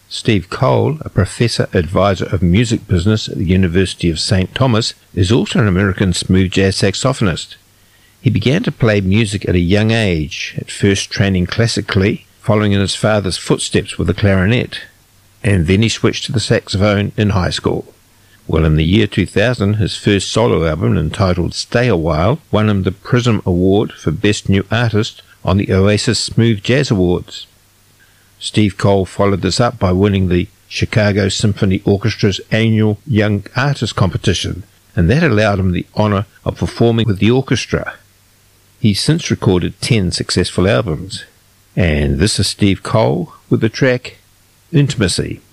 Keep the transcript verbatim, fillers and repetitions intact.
Steve Cole, a professor advisor of music business at the University of Saint Thomas, is also an American smooth jazz saxophonist. He began to play music at a young age, at first training classically, following in his father's footsteps with the clarinet, and then he switched to the saxophone in high school. Well, in the year two thousand, his first solo album, entitled Stay a While, won him the Prism Award for Best New Artist on the Oasis Smooth Jazz Awards. Steve Cole followed this up by winning the Chicago Symphony Orchestra's annual Young Artist Competition, and that allowed him the honor of performing with the orchestra. He's since recorded ten successful albums, and this is Steve Cole with the track Intimacy.